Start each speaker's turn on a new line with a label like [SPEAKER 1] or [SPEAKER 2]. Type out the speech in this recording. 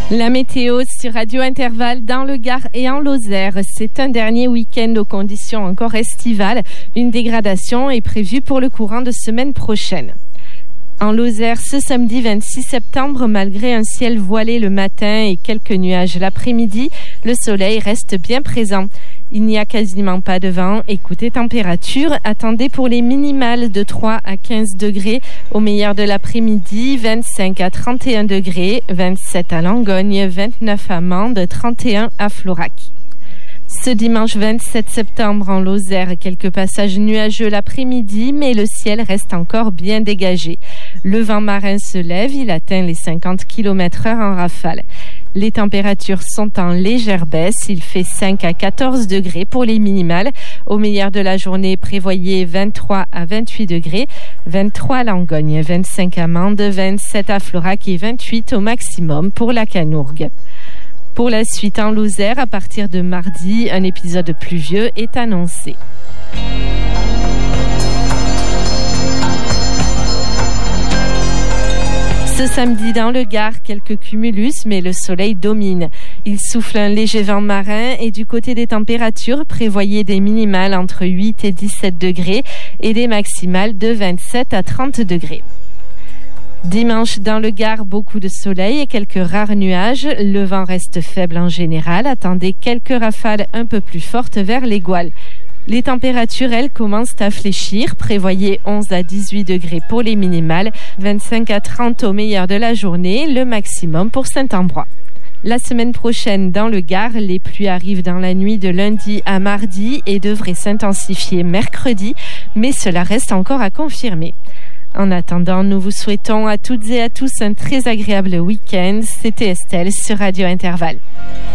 [SPEAKER 1] La météo sur Radio Intervalle dans le Gard et en Lozère. C'est un dernier week-end aux conditions encore estivales. Une dégradation est prévue pour le courant de semaine prochaine. En Lozère, ce samedi 26 septembre, malgré un ciel voilé le matin et quelques nuages l'après-midi, le soleil reste bien présent. Il n'y a quasiment pas de vent. Et côté température, attendez pour les minimales de 3 à 15 degrés. Au meilleur de l'après-midi, 25 à 31 degrés, 27 à Langogne, 29 à Mende, 31 à Florac. Ce dimanche 27 septembre en Lozère, quelques passages nuageux l'après-midi, mais le ciel reste encore bien dégagé. Le vent marin se lève, il atteint les 50 km/h en rafale. Les températures sont en légère baisse, il fait 5 à 14 degrés pour les minimales. Au meilleur de la journée, prévoyez 23 à 28 degrés, 23 à Langogne, 25 à Mende, 27 à Florac et 28 au maximum pour la Canourgue. Pour la suite en Lozère, à partir de mardi, un épisode pluvieux est annoncé. Ce samedi dans le Gard, quelques cumulus, mais le soleil domine. Il souffle un léger vent marin et du côté des températures, prévoyez des minimales entre 8 et 17 degrés et des maximales de 27 à 30 degrés. Dimanche dans le Gard, beaucoup de soleil et quelques rares nuages. Le vent reste faible en général. Attendez quelques rafales un peu plus fortes vers les Gouales. Les températures, elles, commencent à fléchir. Prévoyez 11 à 18 degrés pour les minimales, 25 à 30 au meilleur de la journée, le maximum pour Saint-Ambrois. La semaine prochaine, dans le Gard, les pluies arrivent dans la nuit de lundi à mardi et devraient s'intensifier mercredi, mais cela reste encore à confirmer. En attendant, nous vous souhaitons à toutes et à tous un très agréable week-end. C'était Estelle sur Radio Intervalle.